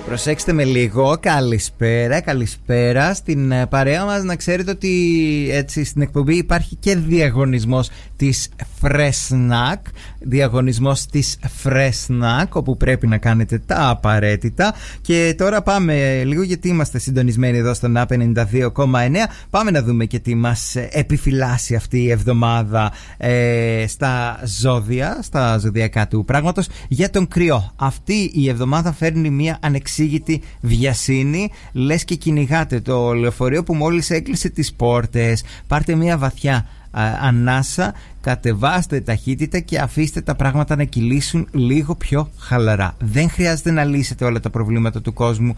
Προσέξτε με λίγο. Καλησπέρα στην παρέα μας. Να ξέρετε ότι έτσι στην εκπομπή υπάρχει και διαγωνισμός της Φρεσνακ. Διαγωνισμός της Φρεσνακ, όπου πρέπει να κάνετε τα απαραίτητα. Και τώρα πάμε λίγο, γιατί είμαστε συντονισμένοι εδώ στον A92,9. Πάμε να δούμε και τι μας επιφυλάσσει αυτή η εβδομάδα στα ζώδια, στα ζωδιακά του πράγματος. Για τον Κρυό, αυτή η εβδομάδα φέρνει μια ανεξήγητη βιασύνη. Λες και κυνηγάτε το λεωφορείο που μόλις έκλεισε τις πόρτες. Πάρτε μια βαθιά ανάσα, κατεβάστε ταχύτητα και αφήστε τα πράγματα να κυλήσουν λίγο πιο χαλαρά. Δεν χρειάζεται να λύσετε όλα τα προβλήματα του κόσμου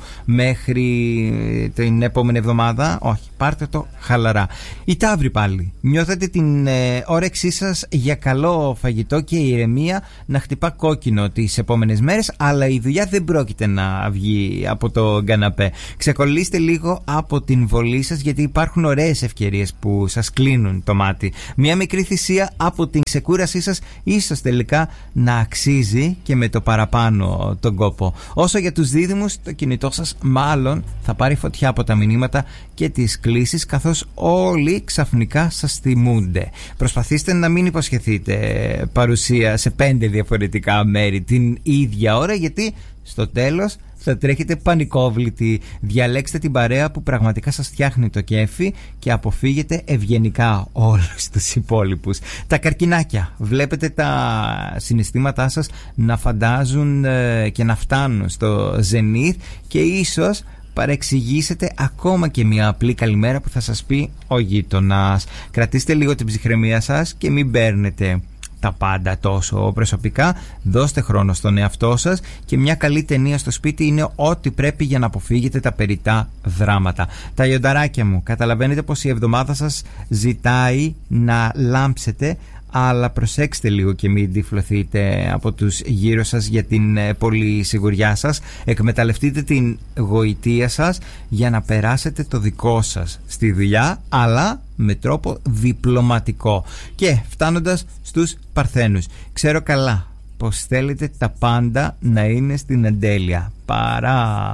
μέχρι την επόμενη εβδομάδα. Όχι, πάρτε το χαλαρά. Οι Ταύροι πάλι. Νιώθετε την όρεξή σας για καλό φαγητό και ηρεμία να χτυπά κόκκινο τις επόμενες μέρες, αλλά η δουλειά δεν πρόκειται να βγει από το καναπέ. Ξεκολλήστε λίγο από την βολή σας, γιατί υπάρχουν ωραίες ευκαιρίες που σας κλείνουν το μάτι. Μια μικρή θυσία από την ξεκούρασή σας ίσως τελικά να αξίζει και με το παραπάνω τον κόπο. Όσο για τους δίδυμους, το κινητό σας μάλλον θα πάρει φωτιά από τα μηνύματα και τις κλήσεις, καθώς όλοι ξαφνικά σας θυμούνται. Προσπαθήστε να μην υποσχεθείτε παρουσία σε 5 διαφορετικά μέρη την ίδια ώρα, γιατί στο τέλος θα τρέχετε πανικόβλητοι. Διαλέξτε την παρέα που πραγματικά σας φτιάχνει το κέφι και αποφύγετε ευγενικά όλους τους υπόλοιπους. Τα καρκινάκια. Βλέπετε τα συναισθήματά σας να φαντάζουν και να φτάνουν στο ζενίθ και ίσως παρεξηγήσετε ακόμα και μια απλή καλημέρα που θα σας πει ο γείτονας. Κρατήστε λίγο την ψυχραιμία σας και μην παίρνετε τα πάντα τόσο προσωπικά. Δώστε χρόνο στον εαυτό σας και μια καλή ταινία στο σπίτι είναι ό,τι πρέπει για να αποφύγετε τα περιττά δράματα. Τα λιονταράκια μου, καταλαβαίνετε πως η εβδομάδα σας ζητάει να λάμψετε, αλλά προσέξτε λίγο και μην τυφλωθείτε από τους γύρω σας για την πολλή σιγουριά σας. Εκμεταλλευτείτε την γοητεία σας για να περάσετε το δικό σας στη δουλειά, αλλά με τρόπο διπλωματικό. Και φτάνοντας στους Παρθένους, ξέρω καλά πως θέλετε τα πάντα να είναι στην εντέλεια, παρά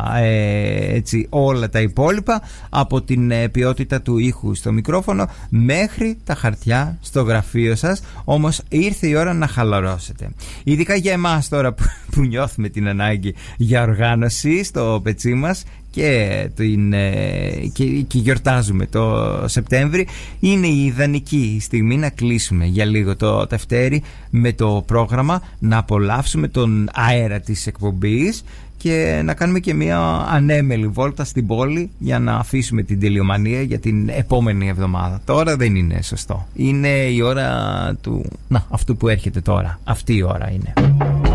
έτσι όλα τα υπόλοιπα, από την ποιότητα του ήχου στο μικρόφωνο μέχρι τα χαρτιά στο γραφείο σας. Όμως ήρθε η ώρα να χαλαρώσετε, ειδικά για εμάς τώρα που νιώθουμε την ανάγκη για οργάνωση στο πετσί μας και γιορτάζουμε το Σεπτέμβρη. Είναι η ιδανική στιγμή να κλείσουμε για λίγο το τευτέρι με το πρόγραμμα, να απολαύσουμε τον αέρα της εκπομπής και να κάνουμε και μια ανέμελη βόλτα στην πόλη για να αφήσουμε την τελειομανία για την επόμενη εβδομάδα. Τώρα δεν είναι σωστό. Είναι η ώρα του αυτού που έρχεται τώρα. Αυτή η ώρα είναι.